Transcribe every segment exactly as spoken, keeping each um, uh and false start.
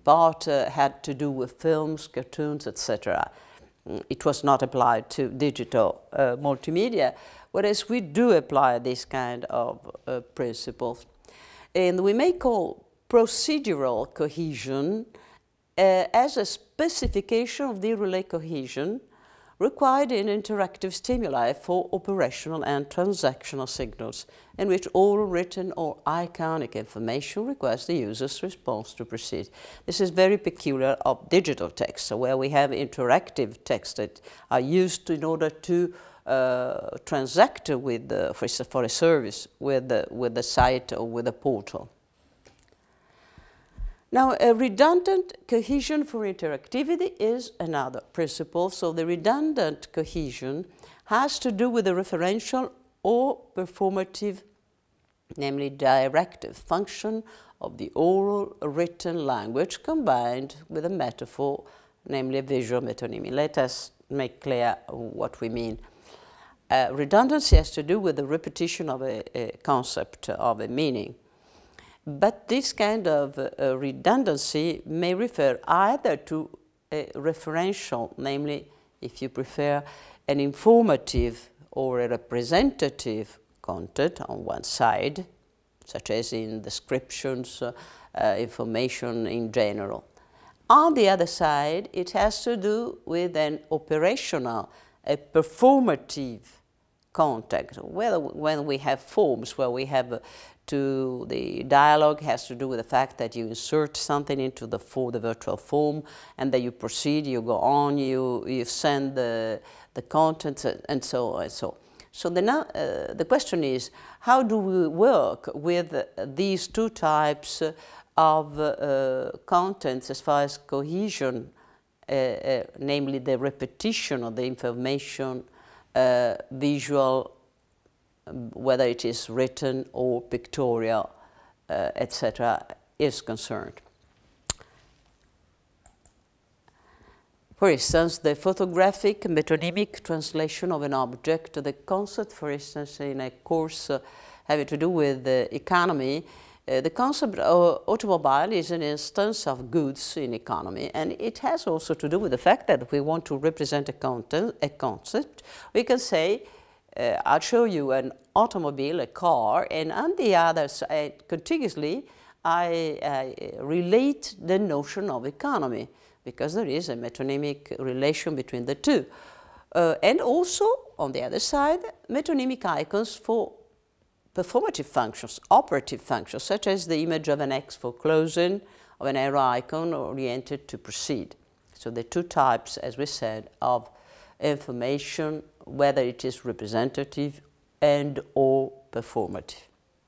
part uh, had to do with films, cartoons, et cetera. It was not applied to digital uh, multimedia, whereas we do apply this kind of uh, principles. And we may call procedural cohesion uh, as a specification of the relay cohesion required in interactive stimuli for operational and transactional signals, in which all written or iconic information requires the user's response to proceed. This is very peculiar of digital text, so where we have interactive text that are used in order to uh, transact with, the, for, for a service with the, with the site or with a portal. Now, a redundant cohesion for interactivity is another principle. So the redundant cohesion has to do with the referential or performative, namely directive function of the oral written language combined with a metaphor, namely a visual metonymy. Let us make clear what we mean. Uh, redundancy has to do with the repetition of a, a concept, of a meaning. But this kind of uh, redundancy may refer either to a referential, namely, if you prefer, an informative or a representative content on one side, such as in descriptions, uh, uh, information in general. On the other side, it has to do with an operational, a performative context, whether when we have forms where we have uh, to the dialogue has to do with the fact that you insert something into the, for the virtual form, and then you proceed, you go on, you, you send the, the contents, and so on and so on. So the, uh, the question is, how do we work with uh, these two types of uh, contents as far as cohesion, uh, uh, namely the repetition of the information, uh, visual, whether it is written or pictorial, uh, et cetera, is concerned. For instance, the photographic metonymic translation of an object, the concept, for instance, in a course uh, having to do with the economy, uh, the concept of automobile is an instance of goods in economy, and it has also to do with the fact that we want to represent a, content, a concept. We can say, Uh, I'll show you an automobile, a car, and on the other side, contiguously, I, I relate the notion of economy, because there is a metonymic relation between the two. Uh, and also, on the other side, metonymic icons for performative functions, operative functions, such as the image of an X for closing, of an arrow icon oriented to proceed. So the two types, as we said, of information, whether it is representative and or performative.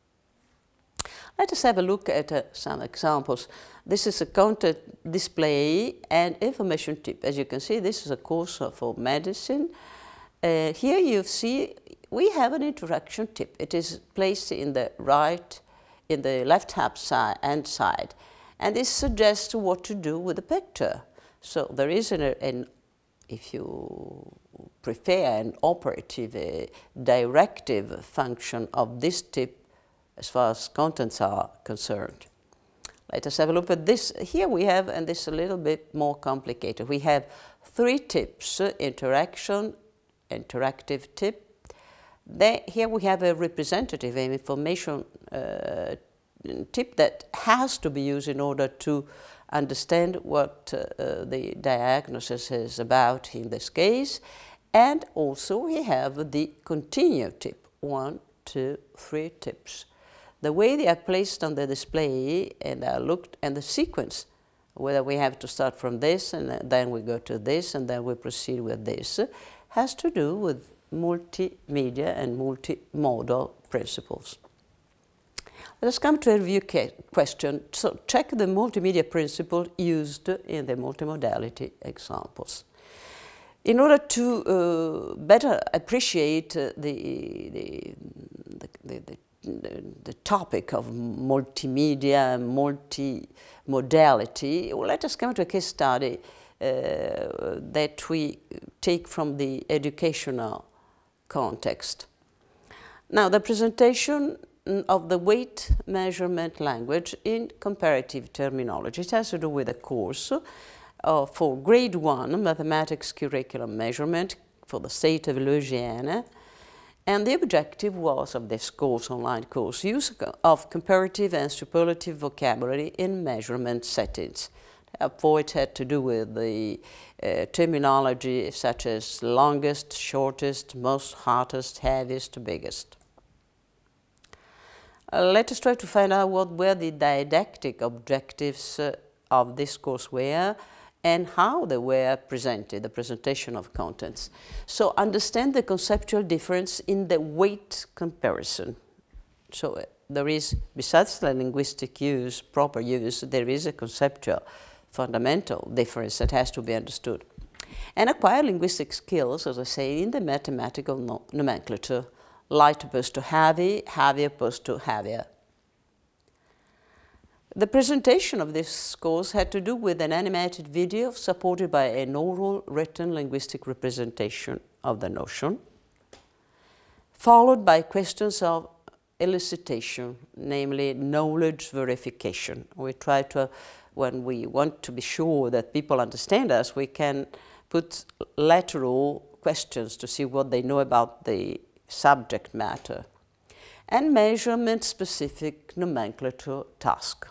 Let us have a look at uh, some examples. This is a content display and information tip. As you can see, this is a course for medicine. Uh, here you see we have an interaction tip. It is placed in the right, in the left-hand side, side, and this suggests what to do with the picture. So there is an, an if you prefer, an operative, a directive function of this tip as far as contents are concerned. Let us have a look at this. Here we have, and this is a little bit more complicated, we have three tips, uh, interaction, interactive tip. Then, here we have a representative an information uh, tip that has to be used in order to understand what uh, uh, the diagnosis is about in this case. And also we have the continue tip, one, two, three tips. The way they are placed on the display and are looked, and the sequence, whether we have to start from this and then we go to this and then we proceed with this, has to do with multimedia and multimodal principles. Let us come to a review question. So check the multimedia principle used in the multimodality examples. In order to uh, better appreciate uh, the, the, the, the, the, the topic of multimedia and multimodality, well, let us come to a case study uh, that we take from the educational context. Now, the presentation of the weight measurement language in comparative terminology. It has to do with a course uh, for grade one mathematics curriculum measurement for the state of Louisiana. And the objective was of this course, online course, use of comparative and superlative vocabulary in measurement settings. Therefore, it had to do with the uh, terminology such as longest, shortest, most, hottest, heaviest, biggest. Uh, let us try to find out what were the didactic objectives uh, of this courseware and how they were presented, the presentation of contents. So understand the conceptual difference in the weight comparison. So uh, there is, besides the linguistic use, proper use, there is a conceptual fundamental difference that has to be understood. And acquire linguistic skills, as I say, in the mathematical no nomenclature. Light opposed to heavy, heavy opposed to heavier. The presentation of this course had to do with an animated video supported by an oral written linguistic representation of the notion, followed by questions of elicitation, namely knowledge verification. We try to, when we want to be sure that people understand us, we can put lateral questions to see what they know about the subject matter, and measurement-specific nomenclature task.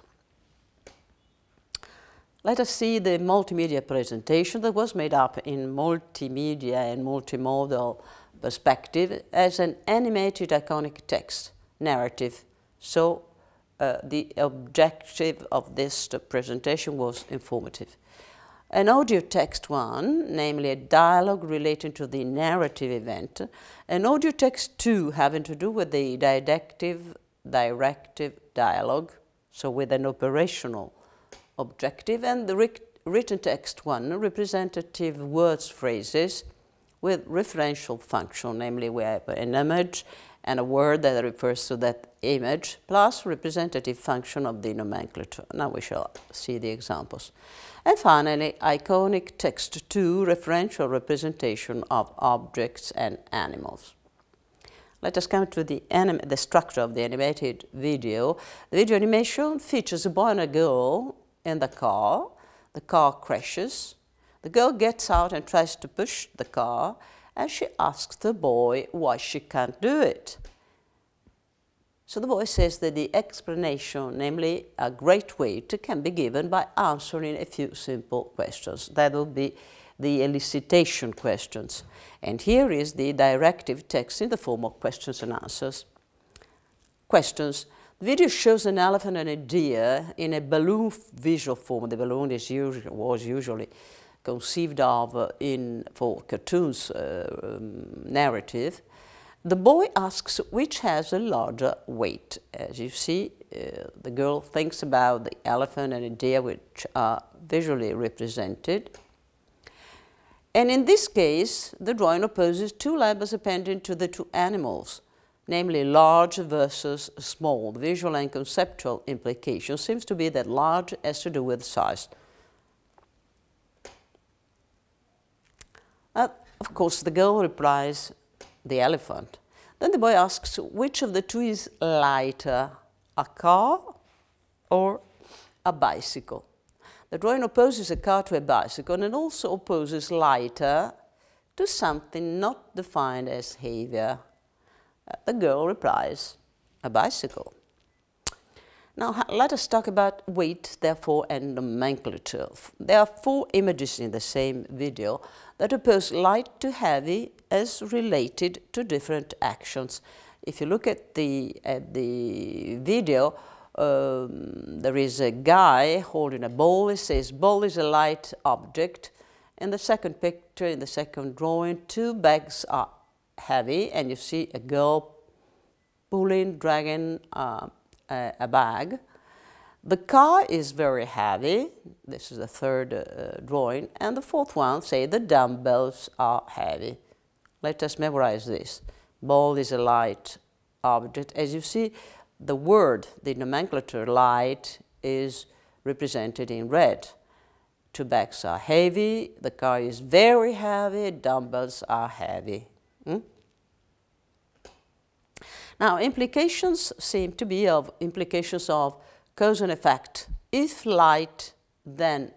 Let us see the multimedia presentation that was made up in multimedia and multimodal perspective as an animated iconic text narrative. So uh, the objective of this presentation was informative. An audio text one, namely a dialogue relating to the narrative event, an audio text two having to do with the didactive, directive dialogue, so with an operational objective, and the written text one, representative words, phrases with referential function, namely we have an image and a word that refers to that image, plus representative function of the nomenclature. Now we shall see the examples. And finally, iconic text two, referential representation of objects and animals. Let us come to the, the structure of the animated video. The video animation features a boy and a girl in the car. The car crashes. The girl gets out and tries to push the car, and she asks the boy why she can't do it. So the boy says that the explanation, namely a great weight, can be given by answering a few simple questions. That will be the elicitation questions. And here is the directive text in the form of questions and answers. Questions. The video shows an elephant and a deer in a balloon visual form. The balloon is usually, was usually conceived of uh, in, for cartoons uh, um, narrative. The boy asks which has a larger weight. As you see, uh, the girl thinks about the elephant and a deer, which are visually represented. And in this case, the drawing opposes two labels appended to the two animals, namely large versus small. The visual and conceptual implication seems to be that large has to do with size. Uh, of course, the girl replies, the elephant. Then the boy asks which of the two is lighter, a car or a bicycle. The drawing opposes a car to a bicycle and also opposes lighter to something not defined as heavier. Uh, the girl replies, a bicycle. Now let us talk about weight, therefore, and nomenclature. There are four images in the same video that oppose light to heavy as related to different actions. If you look at the, at the video, um, there is a guy holding a ball. He says, ball is a light object. In the second picture, in the second drawing, two bags are heavy, and you see a girl pulling, dragging uh, a, a bag. The car is very heavy. This is the third uh, drawing. And the fourth one, say the dumbbells are heavy. Let us memorize this. Ball is a light object. As you see, the word, the nomenclature light, is represented in red. Two bags are heavy, the car is very heavy, dumbbells are heavy. Hmm? Now, implications seem to be of implications of cause and effect. If light then